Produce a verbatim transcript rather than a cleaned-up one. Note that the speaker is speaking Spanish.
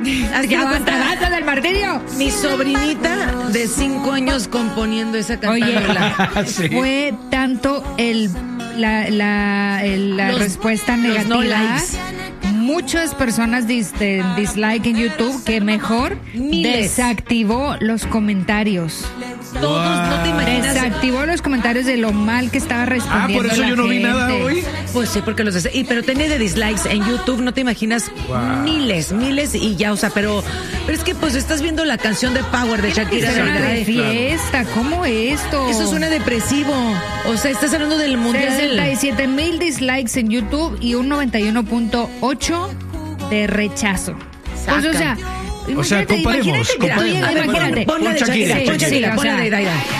¡Aguantadazo del martirio! Mi sobrinita de cinco años componiendo esa cantada. Oye, sí. Fue tanto el la, la, el, la los, respuesta negativa. Los no likes. Muchas personas dis, de, dislike en YouTube que mejor Miles. desactivó los comentarios. Todos, wow. No te imaginas. Desactivó los comentarios de lo mal que estaba respondiendo. Ah, por eso la yo no gente. vi nada hoy. Pues sí, porque los hace. Y, pero tiene de dislikes en YouTube, no te imaginas. Wow. Miles, miles y ya, o sea, pero, pero es que pues estás viendo la canción de Power de Shakira. Es una de fiesta, ¿cómo esto? Eso suena depresivo. O sea, estás hablando del mundial. sesenta y siete mil dislikes en YouTube y un noventa y uno punto ocho de rechazo. Pues, o sea, o sea, comparemos. Imagínate, comparemos. imagínate, Pon la de Shakira, pon Shakira, pon la de Shakira.